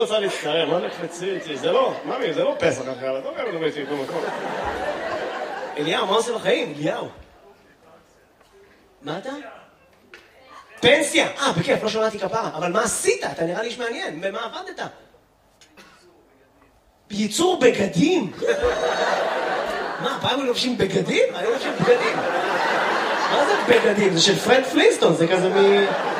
רוצה להצטרם, לא נחפצי, זה לא, ממי, זה לא פסח אחר, לא גם לדבר איתי במקום. אליהו, מה עושה בחיים? אליהו. מה אתה? פנסיה! בכיף, לא שמעתי כפרה. אבל מה עשית? אתה נראה לי איש מעניין. במה עבדת? ייצור בגדים? מה, פעם הם לובשים בגדים? אני לא לובשים בגדים. מה זה בגדים? זה של פרנק פלינסטון, זה כזה